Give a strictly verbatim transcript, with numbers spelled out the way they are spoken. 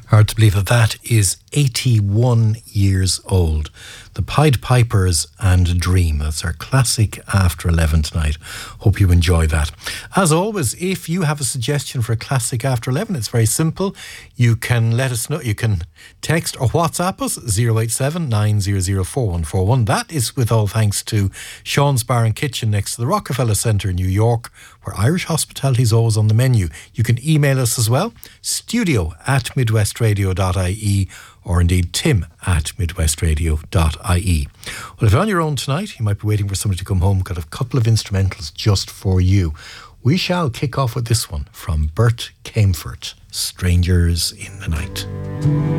Hard to believe that that is eighty-one years old. The Pied Pipers and a Dream. That's our classic after eleven tonight. Hope you enjoy that. As always, if you have a suggestion for a classic after eleven, it's very simple. You can let us know. You can text or WhatsApp us zero eight seven nine zero zero four one four one. That is with all thanks to Sean's Bar and Kitchen next to the Rockefeller Centre in New York, where Irish hospitality is always on the menu. You can email us as well, studio at midwestradio dot I E, or indeed tim at midwestradio dot I E. Well, if you're on your own tonight, you might be waiting for somebody to come home. Got a couple of instrumentals just for you. We shall kick off with this one from Bert Kaempfert, Strangers in the Night.